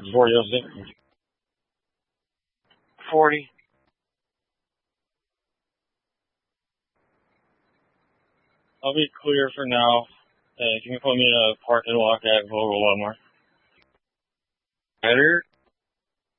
4006. 40. I'll be clear for now. Can you put me in a parking lot at Vogel Walmart? Better.